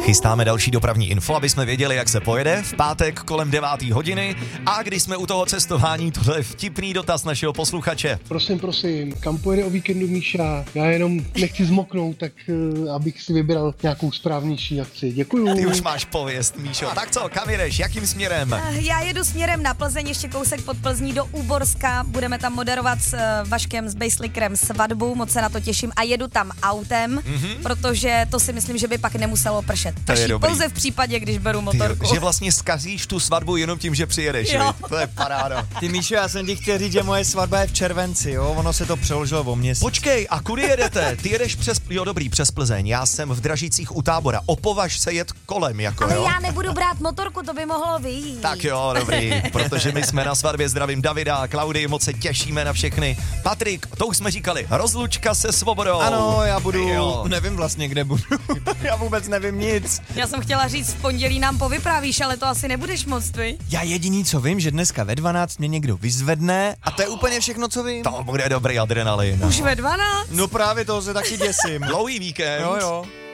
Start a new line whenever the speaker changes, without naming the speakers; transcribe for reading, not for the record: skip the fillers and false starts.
Chystáme další dopravní info, aby jsme věděli, jak se pojede v pátek kolem 9. hodiny. A když jsme u toho cestování, tohle je vtipný dotaz našeho posluchače.
Prosím, kam pojede o víkendu Míša? Já jenom nechci zmoknout, tak abych si vybral nějakou správnější akci. Děkuju.
Ty už máš pověst, Míšo. Tak co, kam jedeš? Jakým směrem?
Já jedu směrem na Plzeň, ještě kousek pod Plzní do Úborska. Budeme tam moderovat s Vaškem, s Bejslikrem svatbu, moc se na to těším a jedu tam autem, protože to si myslím, že by pak nemuselo pršet. Prší pouze v případě, když beru motorku.
Že vlastně zkazíš tu svatbu jenom tím, že přijedeš, to je paráda.
Ty Míšo, já jsem ti chtěl říct, že moje svatba je v červenci, jo, ono se to přeložilo o měsíc.
Počkej, a kudy jedete? Ty jedeš přes Plzeň, já jsem v Dražicích u Tábora, opovaž se jet kolem, jako
ale
jo.
já nebudu brát motorku, to by mohlo vyjít.
Tak jo, dobrý, protože my jsme na svatbě, zdravím Davida a Klaudii, moc se těšíme na všechny. Patrik, to už jsme říkali, rozlučka se svobodou.
Ano, já budu, nevím vlastně, kde budu, já vůbec nevím nic.
Já jsem chtěla říct, v pondělí nám povyprávíš, ale to asi nebudeš moc, ty.
Já jediný, co vím, že dneska ve 12 mě někdo vyzvedne a to je úplně všechno, co vím.
To bude dobrý adrenalin.
Už ve 12?
No právě toho se taky děsím.
Dlouhý víkend.
Jo.